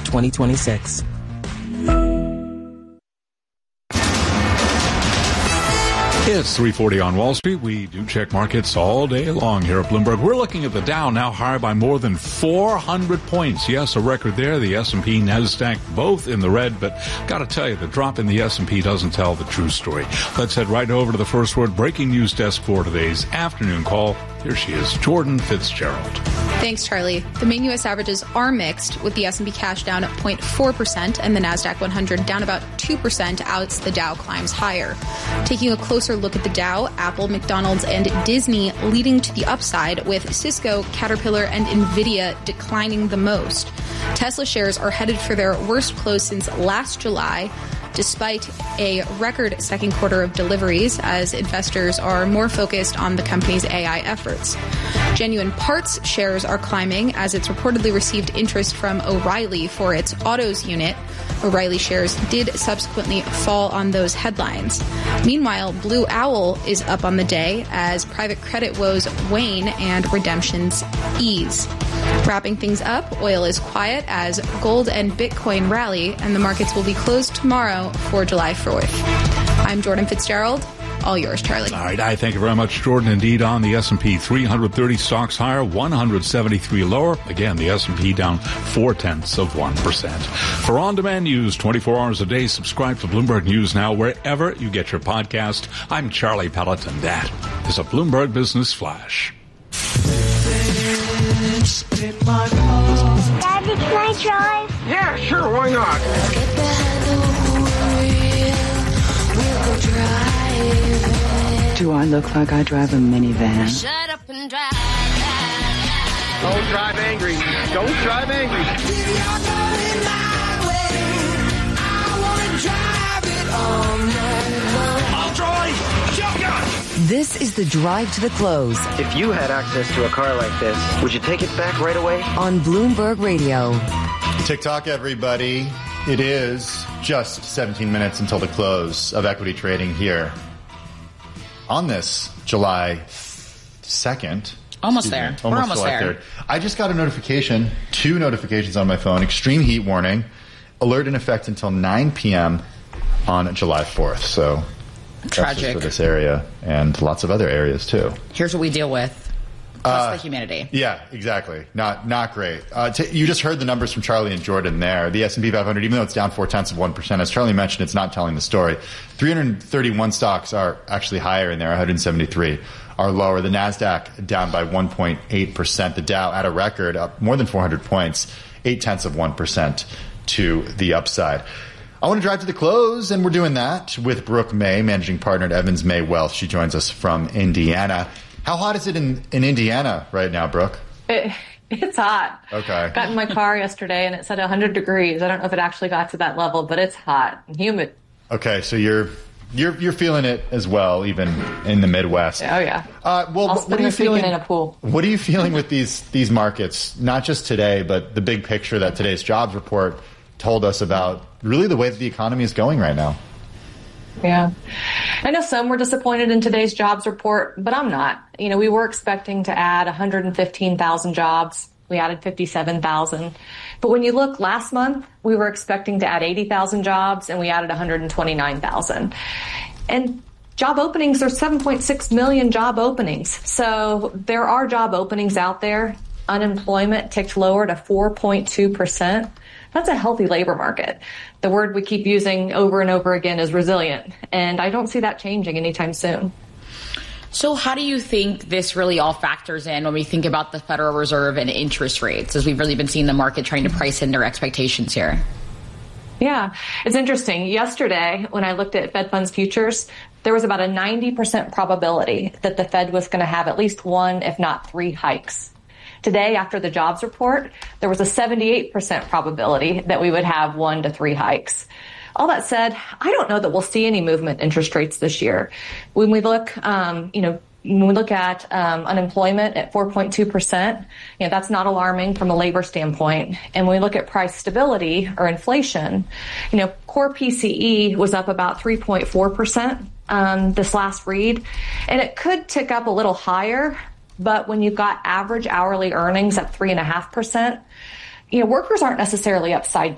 2026. It's 3:40 on Wall Street. We do check markets all day long here at Bloomberg. We're looking at the Dow now higher by more than 400 points. Yes, a record there. The S&P, NASDAQ, both in the red. But got to tell you, the drop in the S&P doesn't tell the true story. Let's head right over to the First Word breaking news desk for today's afternoon call. Here she is, Jordan Fitzgerald. Thanks, Charlie. The main U.S. averages are mixed, with the S&P cash down at 0.4% and the NASDAQ 100 down about 2% as the Dow climbs higher. Taking a closer look at the Dow, Apple, McDonald's, and Disney leading to the upside, with Cisco, Caterpillar, and NVIDIA declining the most. Tesla shares are headed for their worst close since last July, despite a record second quarter of deliveries, as investors are more focused on the company's AI efforts. Genuine Parts shares are climbing as it's reportedly received interest from O'Reilly for its autos unit. O'Reilly shares did subsequently fall on those headlines. Meanwhile, Blue Owl is up on the day as private credit woes wane and redemptions ease. Wrapping things up, oil is quiet as gold and Bitcoin rally, and the markets will be closed tomorrow for July 4th. I'm Jordan Fitzgerald. All yours, Charlie. All right, I thank you very much, Jordan. Indeed, on the S&P, 330 stocks higher, 173 lower. Again, the S&P down 0.4%. For on-demand news 24 hours a day, subscribe to Bloomberg News Now wherever you get your podcast. I'm Charlie Pelleton. That is a Bloomberg Business Flash. Daddy, can I drive? Yeah, sure, why not? Do I look like I drive a minivan? Shut up and drive. Don't drive angry. Don't drive angry. I'll drive. Shotgun. This is the Drive to the Close If you had access to a car like this, would you take it back right away? on Bloomberg Radio. TikTok, everybody. It is just 17 minutes until the close of equity trading here on this July 2nd. Almost there. We're almost July there. 3rd. I just got a notification, 2 notifications on my phone, extreme heat warning, alert in effect until 9 p.m. on July 4th. So that's just Tragic. for this area and lots of other areas too. Here's what we deal with. Plus the humidity. Yeah, exactly. Not great. You just heard the numbers from Charlie and Jordan there. The S&P 500, even though it's down 0.4%, as Charlie mentioned, it's not telling the story. 331 stocks are actually higher in there. 173 are lower. The NASDAQ down by 1.8%. The Dow at a record up more than 400 points, 0.8% to the upside. I want to drive to the close, and we're doing that with Brooke May, managing partner at Evans May Wealth. She joins us from Indiana. How hot is it in Indiana right now, Brooke? It's hot. Okay. Got in my car yesterday and it said 100 degrees. I don't know if it actually got to that level, but it's hot and humid. Okay, so you're feeling it as well, even in the Midwest. Oh yeah. Well, I'll spend this weekend in a pool. What are you feeling with these markets? Not just today, but the big picture that today's jobs report told us about. Really, the way that the economy is going right now. Yeah. I know some were disappointed in today's jobs report, but I'm not. You know, we were expecting to add 115,000 jobs. We added 57,000. But when you look last month, we were expecting to add 80,000 jobs and we added 129,000. And job openings, there's 7.6 million job openings. So there are job openings out there. Unemployment ticked lower to 4.2%. That's a healthy labor market. The word we keep using over and over again is resilient, and I don't see that changing anytime soon. So how do you think this really all factors in when we think about the Federal Reserve and interest rates, as we've really been seeing the market trying to price in their expectations here? Yeah, it's interesting. Yesterday, when I looked at Fed funds futures, there was about a 90% probability that the Fed was going to have at least one, if not 3 hikes. Today, after the jobs report, there was a 78% probability that we would have 1 to 3 hikes. All that said, I don't know that we'll see any movement in interest rates this year. When we look, when we look at unemployment at 4.2%, that's not alarming from a labor standpoint. And when we look at price stability or inflation, core PCE was up about 3.4% this last read, and it could tick up a little higher. But when you've got average hourly earnings at 3.5%, workers aren't necessarily upside down.